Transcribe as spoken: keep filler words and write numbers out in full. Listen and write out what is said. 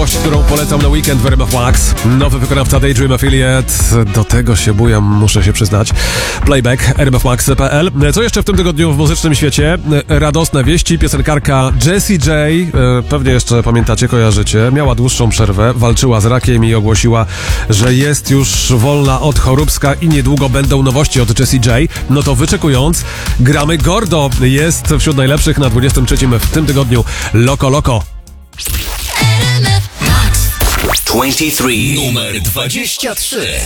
nowość, którą polecam na weekend w R M F Max. Nowy wykonawca Daydream Affiliate. Do tego się bujam, muszę się przyznać. Playback, r m f max kropka p l. Co jeszcze w tym tygodniu w muzycznym świecie? Radosne wieści. Piosenkarka Jessie J, pewnie jeszcze pamiętacie, kojarzycie, miała dłuższą przerwę, walczyła z rakiem i ogłosiła, że jest już wolna od choróbska i niedługo będą nowości od Jessie J. No to wyczekując, gramy Gordo. Jest wśród najlepszych na dwudziestym trzecim w tym tygodniu. Loco Loco. dwadzieścia trzy. Numer dwadzieścia trzy.